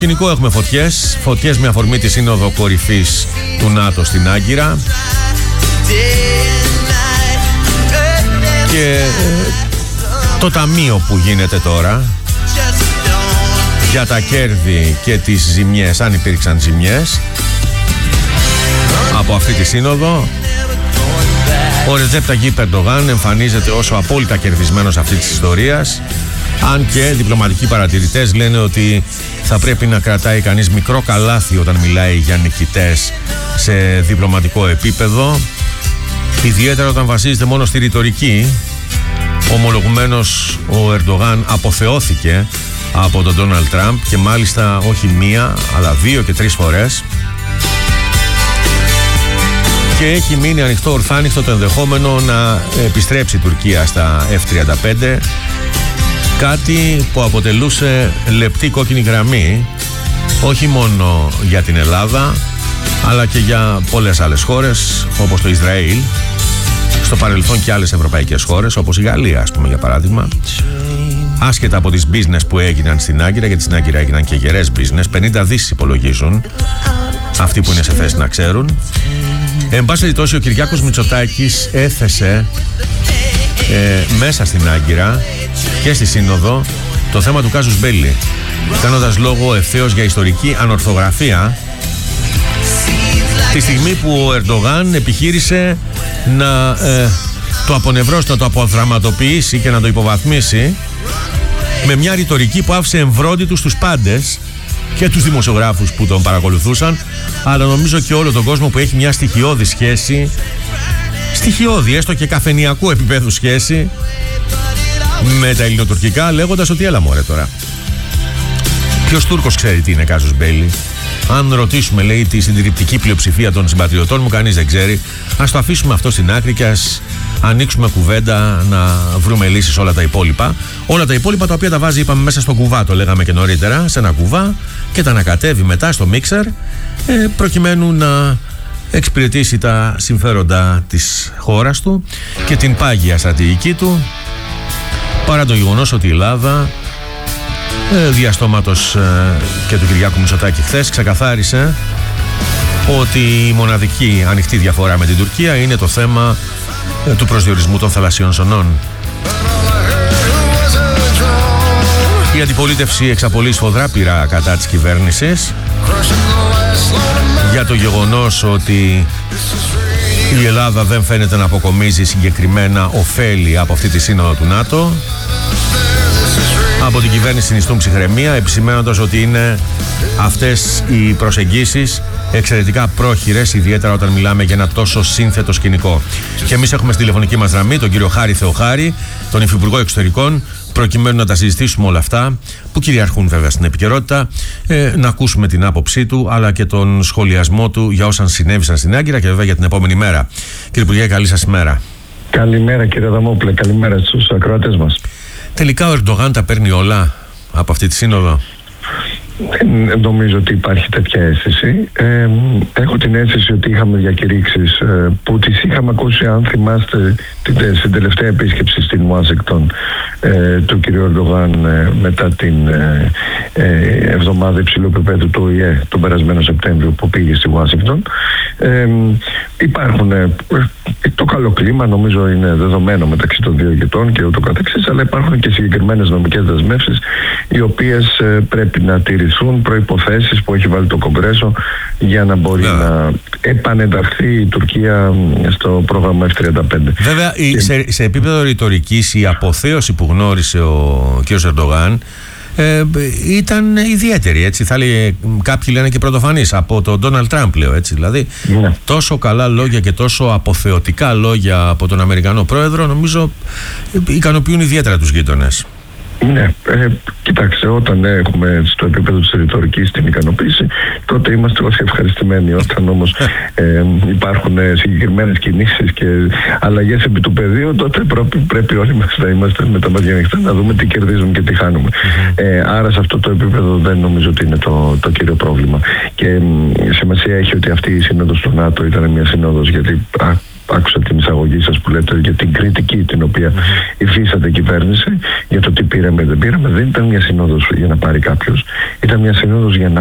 Σκηνικό έχουμε φωτιές με αφορμή τη σύνοδο κορυφής του ΝΑΤΟ στην Άγκυρα και το ταμείο που γίνεται τώρα για τα κέρδη και τις ζημιές, αν υπήρξαν ζημιές από αυτή τη σύνοδο. Ο Ρετζέπ Ταγιίπ Ερντογάν εμφανίζεται ως ο απόλυτα κερδισμένος αυτής της ιστορίας, αν και διπλωματικοί παρατηρητές λένε ότι θα πρέπει να κρατάει κανείς μικρό καλάθι όταν μιλάει για νικητές σε διπλωματικό επίπεδο, ιδιαίτερα όταν βασίζεται μόνο στη ρητορική. Ομολογουμένως ο Ερντογάν αποθεώθηκε από τον Ντόναλντ Τραμπ και μάλιστα όχι μία αλλά 2 και 3 φορές, και έχει μείνει ανοιχτό ορθάνυχτο το ενδεχόμενο να επιστρέψει η Τουρκία στα F-35, κάτι που αποτελούσε λεπτή κόκκινη γραμμή όχι μόνο για την Ελλάδα αλλά και για πολλές άλλες χώρες όπως το Ισραήλ, στο παρελθόν και άλλες ευρωπαϊκές χώρες όπως η Γαλλία, ας πούμε, για παράδειγμα, άσχετα από τις business που έγιναν στην Άγκυρα, γιατί στην Άγκυρα έγιναν και γερές business, 50 δις υπολογίζουν αυτοί που είναι σε θέση να ξέρουν. Εν πάση περιπτώσει, ο Κυριάκος Μητσοτάκης έθεσε μέσα στην Άγκυρα και στη Σύνοδο το θέμα του κάζους μπέλι, κάνοντας λόγο ευθέως για ιστορική ανορθογραφία, τη στιγμή που ο Ερντογάν επιχείρησε να το απονευρώσει, να το αποδραματοποιήσει και να το υποβαθμίσει με μια ρητορική που άφησε εμβρόντιτους τους πάντες, και τους δημοσιογράφους που τον παρακολουθούσαν, αλλά νομίζω και όλο τον κόσμο που έχει μια στοιχειώδη σχέση, στοιχειώδη έστω και καφενειακού επίπεδου σχέση με τα ελληνοτουρκικά, λέγοντας ότι έλα μωρέ τώρα, ποιος Τούρκος ξέρει τι είναι κάζους μπέλι? Αν ρωτήσουμε, λέει, τη συντηρητική πλειοψηφία των συμπατριωτών μου, κανείς δεν ξέρει. Ας το αφήσουμε αυτό στην άκρη και ας ανοίξουμε κουβέντα να βρούμε λύσεις όλα τα υπόλοιπα. Όλα τα υπόλοιπα τα οποία τα βάζει, είπαμε, μέσα στο κουβά, το λέγαμε και νωρίτερα, σε ένα κουβά, και τα ανακατεύει μετά στο μίξερ προκειμένου να εξυπηρετήσει τα συμφέροντα της χώρας του και την πάγια στρατηγική του, παρά το γεγονός ότι η Ελλάδα διαστόματος και του Κυριάκου Μητσοτάκη χθες ξεκαθάρισε ότι η μοναδική ανοιχτή διαφορά με την Τουρκία είναι το θέμα του προσδιορισμού των θαλασσιών ζωνών. Η αντιπολίτευση εξαπολύει σφοδρά πειρά κατά της κυβέρνησης για το γεγονός ότι η Ελλάδα δεν φαίνεται να αποκομίζει συγκεκριμένα ωφέλη από αυτή τη σύνοδο του ΝΑΤΟ. Από την κυβέρνηση συνιστούν ψυχραιμία, επισημαίνοντας ότι είναι αυτές οι προσεγγίσεις εξαιρετικά πρόχειρες, ιδιαίτερα όταν μιλάμε για ένα τόσο σύνθετο σκηνικό. Και εμείς έχουμε στη τηλεφωνική μας γραμμή τον κύριο Χάρη Θεοχάρη, τον Υφυπουργό Εξωτερικών, προκειμένου να τα συζητήσουμε όλα αυτά που κυριαρχούν βέβαια στην επικαιρότητα, να ακούσουμε την άποψή του αλλά και τον σχολιασμό του για όσα συνέβησαν στην Άγκυρα και βέβαια για την επόμενη μέρα. Κύριε Υπουργέ, καλή σας ημέρα. Καλημέρα κύριε Αδαμόπουλε, καλημέρα στους ακροατές μας. Τελικά ο Ερντογάν τα παίρνει όλα από αυτή τη σύνοδο? Δεν νομίζω ότι υπάρχει τέτοια αίσθηση. Έχω την αίσθηση ότι είχαμε διακηρύξεις που τις είχαμε ακούσει, αν θυμάστε, στην τελευταία επίσκεψη στην Ουάσιγκτον του κ. Ερντογάν μετά την εβδομάδα υψηλού επίπεδου του ΟΗΕ τον περασμένο Σεπτέμβριο που πήγε στη Ουάσιγκτον. Υπάρχουν το καλό κλίμα, νομίζω είναι δεδομένο μεταξύ των δύο ηγετών και ούτω καθεξής, αλλά υπάρχουν και συγκεκριμένες νομικές δεσμεύσεις οι οποίες πρέπει να τηρηθούν, προϋποθέσεις που έχει βάλει το Κογκρέσο για να μπορεί να επανενταχθεί η Τουρκία στο πρόγραμμα F-35. Βέβαια, σε επίπεδο ρητορικής, η αποθέωση που γνώρισε ο κ. Ερντογάν ήταν ιδιαίτερη, έτσι. Θα λέει, κάποιοι λένε και πρωτοφανής, από τον Ντόναλντ Τραμπ, λέω, έτσι. Δηλαδή, τόσο καλά λόγια και τόσο αποθεωτικά λόγια από τον Αμερικανό πρόεδρο, νομίζω ικανοποιούν ιδιαίτερα τους γείτονες. Ναι, κοιτάξτε, όταν έχουμε στο επίπεδο της ρητορικής την ικανοποίηση, τότε είμαστε όσοι ευχαριστημένοι. Όταν όμως υπάρχουν συγκεκριμένες κινήσεις και αλλαγές επί του πεδίου, τότε πρέπει όλοι μας να είμαστε με τα μάτια ανοιχτά να δούμε τι κερδίζουμε και τι χάνουμε. Άρα σε αυτό το επίπεδο δεν νομίζω ότι είναι το κύριο πρόβλημα. Και σημασία έχει ότι αυτή η σύνοδος του ΝΑΤΟ ήταν μια σύνοδος, γιατί άκουσα την εισαγωγή σας που λέτε για την κριτική την οποία υφίσταται η κυβέρνηση για το τι πήραμε δεν πήραμε. Δεν ήταν μια συνόδος για να πάρει κάποιος, ήταν μια συνόδος για να